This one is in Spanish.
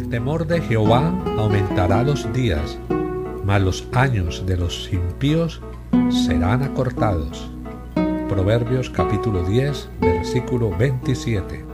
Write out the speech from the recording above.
temor de Jehová aumentará los días, mas los años de los impíos serán acortados. Proverbios capítulo 10, versículo 27.